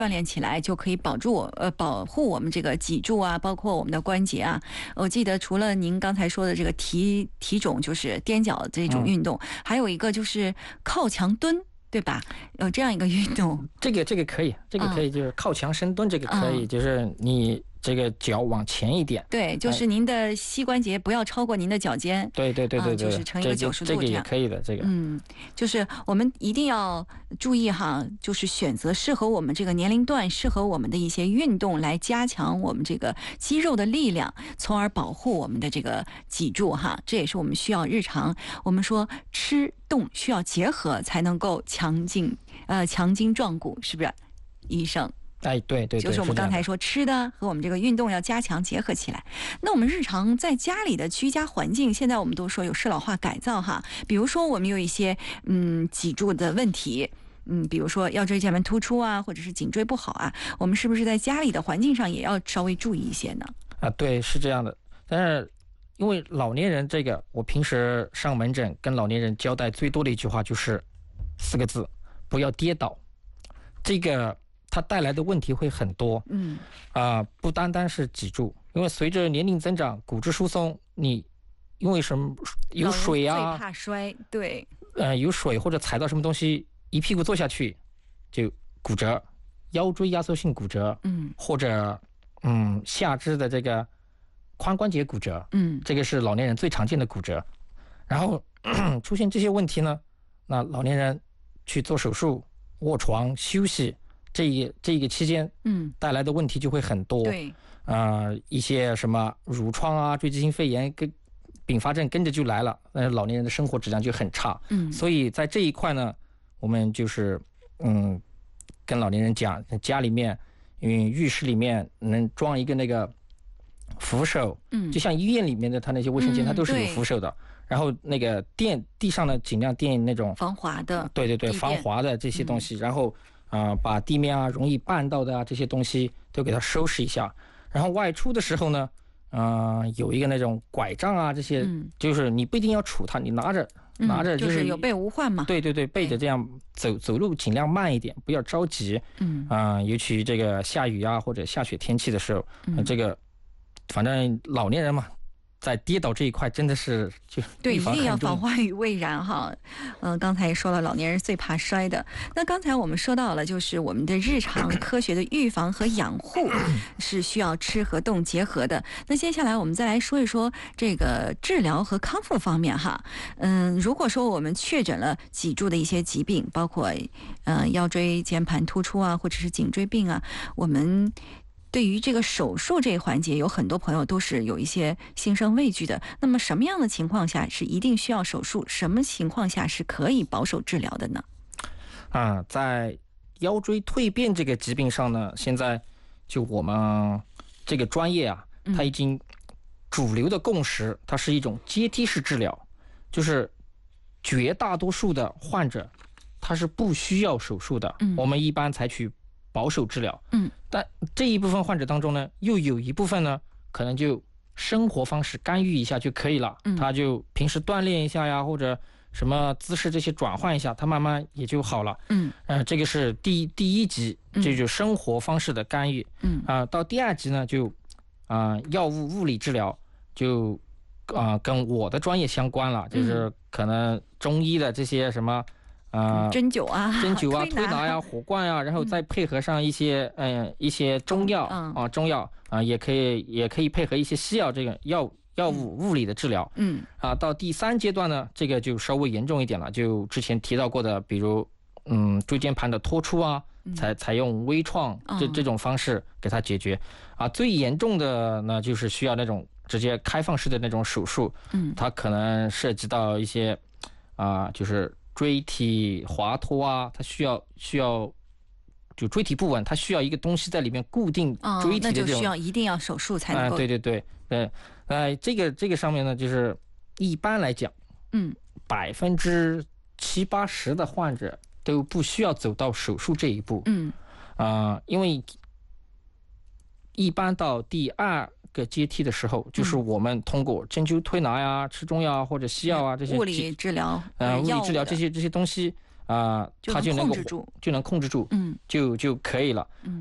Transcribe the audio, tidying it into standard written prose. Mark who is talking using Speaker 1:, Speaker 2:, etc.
Speaker 1: 锻炼起来就可以保护我们这个脊柱啊，包括我们的关节啊。我记得除了您刚才说的这个体踵，就是踮脚这种运动，还有一个就是靠墙蹲。对吧？有这样一个运动，
Speaker 2: 这个可以，就是靠墙深蹲，这个可以，就是你这个脚往前一点，
Speaker 1: 对，就是您的膝关节不要超过您的脚尖，
Speaker 2: 对，
Speaker 1: 就是成一个90度这样，
Speaker 2: 这个也可以的，这个，
Speaker 1: 就是我们一定要注意哈，就是选择适合我们这个年龄段、适合我们的一些运动，来加强我们这个肌肉的力量，从而保护我们的这个脊柱哈。这也是我们需要日常，我们说吃动需要结合，才能够强筋壮骨，是不是，医生？
Speaker 2: 哎，对，
Speaker 1: 就是我们刚才说吃的和我们这个运动要加强结合起来。那我们日常在家里的居家环境，现在我们都说有适老化改造哈，比如说我们有一些脊柱的问题，比如说腰椎间盘突出啊，或者是颈椎不好啊，我们是不是在家里的环境上也要稍微注意一些呢？
Speaker 2: 对，是这样的。但是因为老年人这个，我平时上门诊跟老年人交代最多的一句话就是4个字：不要跌倒。这个它带来的问题会很多，不单单是脊柱，因为随着年龄增长，骨质疏松，你因为什么有水啊，
Speaker 1: 最怕摔，对，
Speaker 2: 有水或者踩到什么东西，一屁股坐下去就骨折，腰椎压缩性骨折，或者下肢的这个髋关节骨折，这个是老年人最常见的骨折。然后出现这些问题呢，那老年人去做手术、卧床休息。这一个期间，带来的问题就会很多。
Speaker 1: 对，
Speaker 2: 一些什么褥疮啊、坠积性肺炎跟并发症跟着就来了，老年人的生活质量就很差。所以在这一块呢，我们就是跟老年人讲，家里面浴室里面能装一个那个扶手，就像医院里面的它那些卫生间，它都是有扶手的。然后那个地上呢，尽量垫那种
Speaker 1: 防滑的，
Speaker 2: 对，防滑的这些东西，然后。把地面啊容易绊到的这些东西都给它收拾一下，然后外出的时候呢，有一个那种拐杖啊，这些就是你不一定要杵它，你拿着
Speaker 1: 就是有备无患嘛。
Speaker 2: 对，背着这样走路尽量慢一点，不要着急。尤其这个下雨啊或者下雪天气的时候，这个反正老年人嘛。在跌倒这一块真的是就
Speaker 1: 对，一定要防患于未然哈。刚才也说了，老年人最怕摔的。那刚才我们说到了，就是我们的日常科学的预防和养护是需要吃和动结合的。那接下来我们再来说一说这个治疗和康复方面哈。如果说我们确诊了脊柱的一些疾病，包括腰椎间盘突出啊，或者是颈椎病啊，我们对于这个手术这一环节，有很多朋友都是有一些心生畏惧的。那么什么样的情况下是一定需要手术？什么情况下是可以保守治疗的呢？
Speaker 2: 在腰椎蜕变这个疾病上呢，现在就我们这个专业啊，它已经主流的共识，它是一种阶梯式治疗，就是绝大多数的患者他是不需要手术的。我们一般采取保守治疗，但这一部分患者当中呢，又有一部分呢，可能就生活方式干预一下就可以了，他就平时锻炼一下呀，或者什么姿势这些转换一下，他慢慢也就好了。这个是第一级，这就是生活方式的干预。到第2级呢，就药物物理治疗，就跟我的专业相关了，就是可能中医的这些什么。
Speaker 1: 针灸啊、
Speaker 2: 推拿呀、火罐呀，然后再配合上一些中药中药也可以配合一些西药这个药物物理的治疗。到第3阶段呢，这个就稍微严重一点了，就之前提到过的，比如椎间盘的脱出啊，采用微创这种方式给它解决。最严重的呢，就是需要那种直接开放式的那种手术。它可能涉及到一些就是椎体滑脱啊，它需要就椎体不稳，它需要一个东西在里面固定椎体的这种，
Speaker 1: 那就需要一定要手术才能够。
Speaker 2: 对，这个上面呢，就是一般来讲，70%-80%的患者都不需要走到手术这一步。因为一般到第2个阶梯的时候，就是我们通过针灸推拿呀、吃中药或者西药啊这些
Speaker 1: 物理治疗、
Speaker 2: 物理治疗这些东西它就能够
Speaker 1: 控制住，
Speaker 2: 就能控制住，
Speaker 1: 嗯，
Speaker 2: 就可以了。